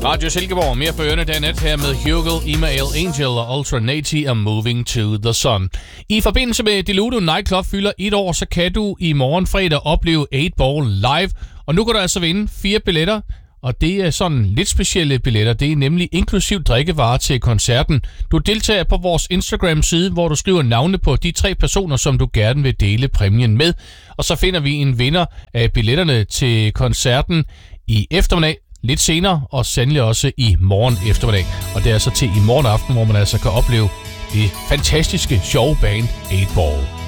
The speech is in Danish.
Radio Silkeborg, mere for ørerne dagen her med Hugel, Email Angel og Ultra Nati og Moving to the Sun. I forbindelse med Diludo Nightclub fylder 1 år, så kan du i morgen fredag opleve 8-Ball live. Og nu kan du altså vinde 4 billetter, og det er sådan lidt specielle billetter. Det er nemlig inklusiv drikkevarer til koncerten. Du deltager på vores Instagram-side, hvor du skriver navne på de 3 personer, som du gerne vil dele præmien med. Og så finder vi en vinder af billetterne til koncerten i eftermiddag, lidt senere, og sandelig også i morgen eftermiddag. Og det er altså til i morgen aften, hvor man altså kan opleve det fantastiske sjove band 8-Ball.